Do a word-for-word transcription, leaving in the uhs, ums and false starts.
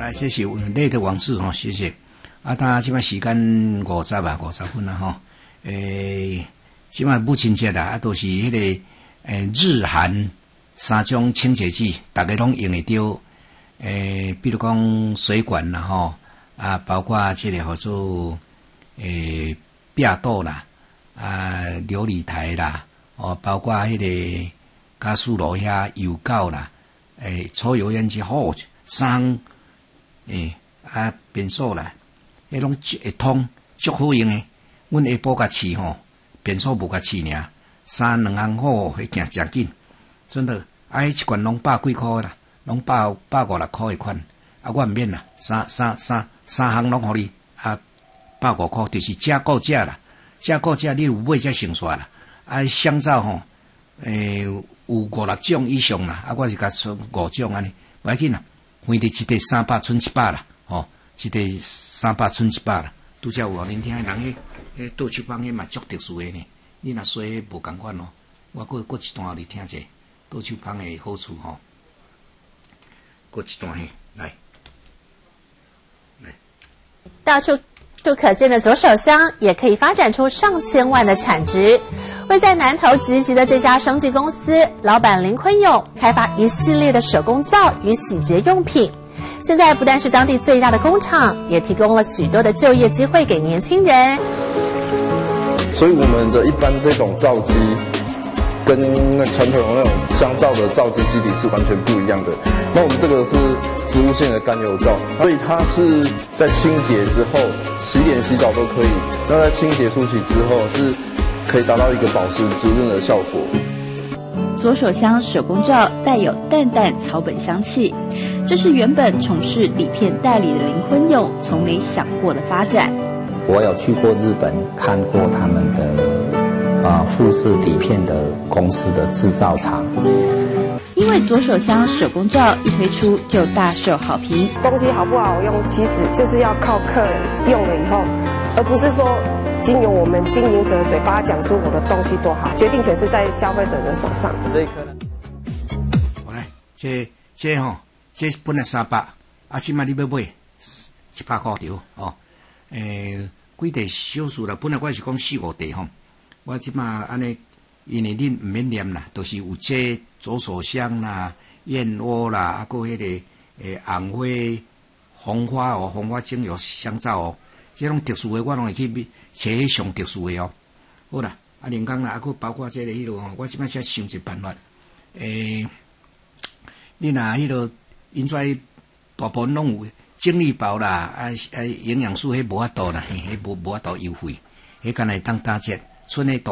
啊，这是累的往事吼，谢谢。啊，他即摆时间五十啊，五十分啊吼。诶，即摆母亲节啦，啊，都是迄、那个诶日韩三种清洁剂，大家拢用会到。诶，比如讲水管啦吼，啊，包括这个叫做诶壁刀啦，啊，琉璃台啦，哦，包括迄个加速炉遐油膏啦，诶，抽油烟机好三。诶、欸，啊，便所啦，迄拢会通足好用诶。阮下晡甲试吼，便所无甲试尔，三两项好，迄行诚紧，真的。啊，迄一罐拢百几箍啦，拢百百五六箍诶款。啊，我毋免啦，三三三三项拢互你，啊，百五箍，就是加购价啦，加购价你有买才成煞啦。啊，香皂吼，诶、欸，有五六种以上啦，啊，我是甲出五种安尼，袂要紧啦。每日一袋三百剩一百啦，吼、哦，一袋三百剩一百啦。拄则有互恁听人迄迄倒手帮迄嘛足特殊诶呢。你若说迄无共款哦，我过过一段互你听者倒手帮诶好处吼。过一段嘿，来，来。 到处处可见的左手香，也可以发展出上千万的产值。位在南投集集的这家生技公司，老板林坤勇开发一系列的手工皂与洗洁用品。现在不但是当地最大的工厂，也提供了许多的就业机会给年轻人。 所以我们的一般这种皂机，跟那传统的那种香皂的皂基基底是完全不一样的。那我们这个是植物性的甘油皂，所以它是在清洁之后，洗脸洗澡都可以。那在清洁梳洗之后是。可以达到一个保湿滋润的效果。 左手香手工皂带有淡淡草本香气，这是原本从事底片代理的林坤勇从没想过的发展。 我有去过日本，看过他们的啊复制底片的公司的制造厂。 因为左手香手工皂一推出就大受好评， 东西好不好用，其实就是要靠客人用了以后，而不是说。经由我们经营者的嘴巴讲出我的东西多好，决定权是在消费者的手上。 这一颗呢，我来，这这吼、哦，这本来三百，啊，即卖你要买一百块条哦。诶，几袋小数啦，本来我是讲四五袋吼，我即卖安尼，因为恁毋免念啦，都、就是有这左手香啦、燕窝啦，啊，个迄个诶红花、红花哦，红花精油香皂哦。这种特殊的我拢会去找迄上特殊的哦。好啦，啊，另讲啦，啊，佮包括这个迄落吼，我即摆才想一办法。诶、欸，你若迄落，因遮大部分拢有精力包啦，啊啊，营养素迄无法度啦，迄无无法度优惠，迄干来当打折，剩诶大。